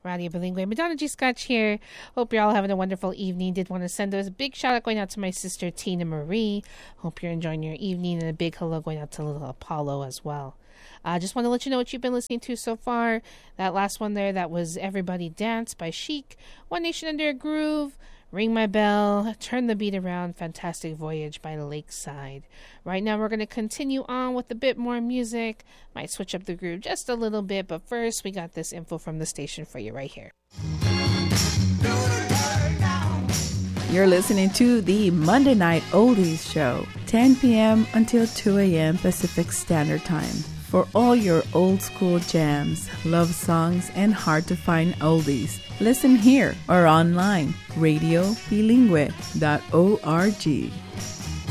Radio Bilingue. Madonna G. Scotch here. Hope you're all having a wonderful evening. Did want to send a big shout out going out to my sister Tina Marie. Hope you're enjoying your evening, and a big hello going out to little Apollo as well. I just want to let you know what you've been listening to so far. That last one there, that was Everybody Dance by Chic, One Nation Under a Groove, Ring My Bell, Turn the Beat Around, Fantastic Voyage by Lakeside. Right now we're going to continue on with a bit more music. Might switch up the groove just a little bit, but first we got this info from the station for you right here. You're listening to the Monday Night Oldies Show, 10 p.m. until 2 a.m. Pacific Standard Time. For all your old school jams, love songs, and hard-to-find oldies, listen here or online, radiobilingue.org.